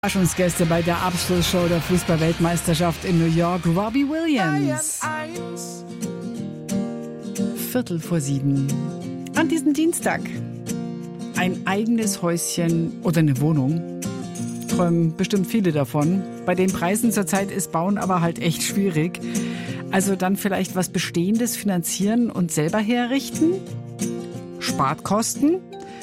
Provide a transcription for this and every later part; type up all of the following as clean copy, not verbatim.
Überraschungsgäste bei der Abschlussshow der Fußball-Weltmeisterschaft in New York, Robbie Williams. 6:45 an diesem Dienstag. Ein eigenes Häuschen oder eine Wohnung. Träumen bestimmt viele davon. Bei den Preisen zurzeit ist Bauen aber halt echt schwierig. Also dann vielleicht was Bestehendes finanzieren und selber herrichten? Spart Kosten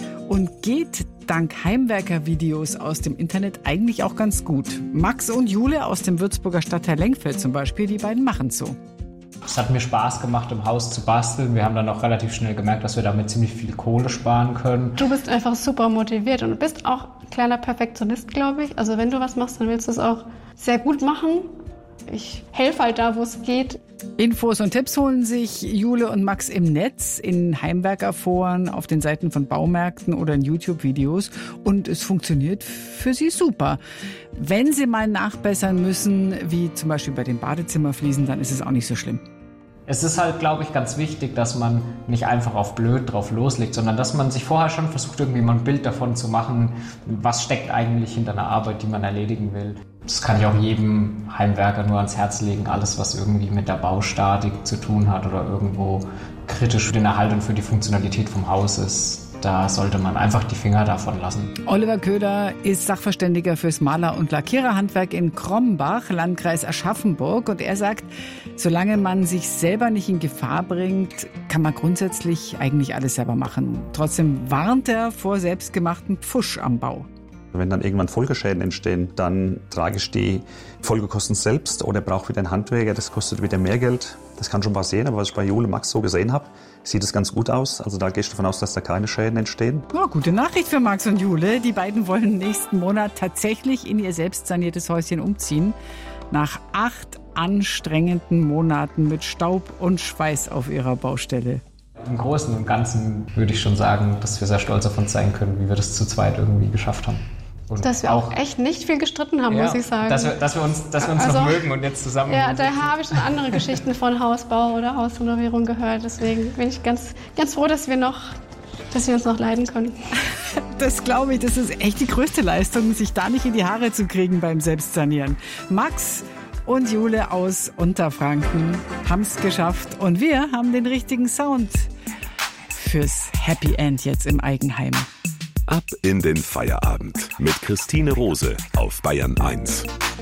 und geht dank Heimwerker-Videos aus dem Internet eigentlich auch ganz gut. Max und Jule aus dem Würzburger Stadtteil Lenkfeld zum Beispiel, die beiden machen so. Es hat mir Spaß gemacht, im Haus zu basteln. Wir haben dann auch relativ schnell gemerkt, dass wir damit ziemlich viel Kohle sparen können. Du bist einfach super motiviert und bist auch ein kleiner Perfektionist, glaube ich. Also wenn du was machst, dann willst du es auch sehr gut machen. Ich helfe halt da, wo es geht. Infos und Tipps holen sich Jule und Max im Netz, in Heimwerkerforen, auf den Seiten von Baumärkten oder in YouTube-Videos. Und es funktioniert für sie super. Wenn sie mal nachbessern müssen, wie zum Beispiel bei den Badezimmerfliesen, dann ist es auch nicht so schlimm. Es ist halt, glaube ich, ganz wichtig, dass man nicht einfach auf blöd drauf loslegt, sondern dass man sich vorher schon versucht, irgendwie mal ein Bild davon zu machen, was steckt eigentlich hinter einer Arbeit, die man erledigen will. Das kann ich auch jedem Heimwerker nur ans Herz legen, alles, was irgendwie mit der Baustatik zu tun hat oder irgendwo kritisch für den Erhalt und für die Funktionalität vom Haus ist. Da sollte man einfach die Finger davon lassen. Oliver Köhler ist Sachverständiger fürs Maler- und Lackiererhandwerk in Krombach, Landkreis Aschaffenburg. Und er sagt, solange man sich selber nicht in Gefahr bringt, kann man grundsätzlich eigentlich alles selber machen. Trotzdem warnt er vor selbstgemachtem Pfusch am Bau. Wenn dann irgendwann Folgeschäden entstehen, dann trage ich die Folgekosten selbst oder brauche wieder einen Handwerker, das kostet wieder mehr Geld. Das kann schon passieren, aber was ich bei Jule und Max so gesehen habe, sieht es ganz gut aus. Also da gehe ich davon aus, dass da keine Schäden entstehen. Ja, gute Nachricht für Max und Jule. Die beiden wollen nächsten Monat tatsächlich in ihr selbst saniertes Häuschen umziehen. Nach 8 anstrengenden Monaten mit Staub und Schweiß auf ihrer Baustelle. Im Großen und Ganzen würde ich schon sagen, dass wir sehr stolz auf uns sein können, wie wir das zu zweit irgendwie geschafft haben. Und dass wir auch echt nicht viel gestritten haben, muss ich sagen. Dass wir uns noch mögen und jetzt zusammen... Ja, da habe ich schon andere Geschichten von Hausbau oder Hausrenovierung gehört. Deswegen bin ich ganz, ganz froh, dass wir uns noch leiden können. Das glaube ich, das ist echt die größte Leistung, sich da nicht in die Haare zu kriegen beim Selbstsanieren. Max und Jule aus Unterfranken haben es geschafft und wir haben den richtigen Sound fürs Happy End jetzt im Eigenheim. Ab in den Feierabend mit Christine Rose auf Bayern 1.